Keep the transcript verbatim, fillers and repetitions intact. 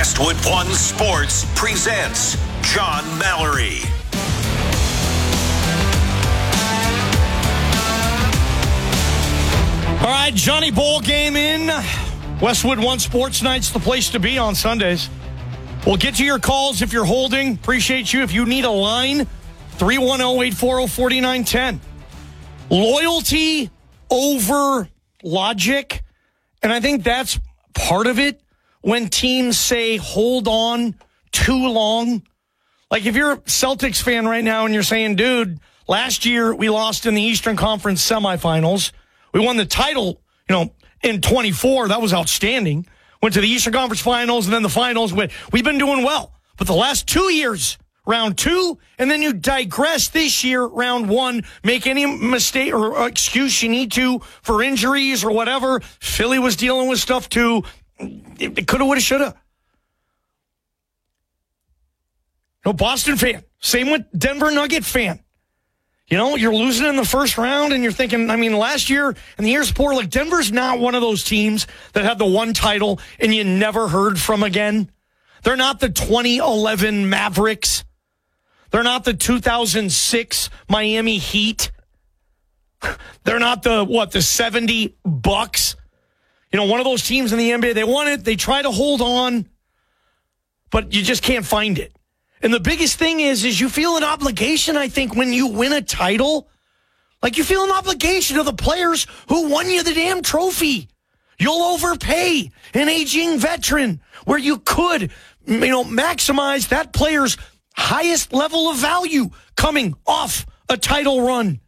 Westwood One Sports presents John Mallory. All right, Johnny Bowl game in. Westwood One Sports Night's the place to be on Sundays. We'll get to your calls if you're holding. Appreciate you. If you need a line, three one zero, eight four zero, four nine one zero. Loyalty over logic. And I think that's part of it when teams say hold on too long. Like if you're a Celtics fan right now and you're saying, dude, last year we lost in the Eastern Conference semifinals. We won the title, you know, in twenty-four. That was outstanding. Went to the Eastern Conference Finals and then the finals. We've been doing well. But the last two years, round two, and then you digress this year, round one, make any mistake or excuse you need to for injuries or whatever. Philly was dealing with stuff too. It coulda, woulda, shoulda. No, Boston fan. Same with Denver Nugget fan. You know, you're losing in the first round and you're thinking, I mean, last year and the years before, like Denver's not one of those teams that had the one title and you never heard from again. They're not the twenty eleven Mavericks. They're not the two thousand six Miami Heat. They're not the, what, the seventy Bucks. You know, one of those teams in the N B A, they won it, they try to hold on, but you just can't find it. And the biggest thing is, is you feel an obligation, I think, when you win a title. Like you feel an obligation to the players who won you the damn trophy. You'll overpay an aging veteran where you could, you know, maximize that player's highest level of value coming off a title run.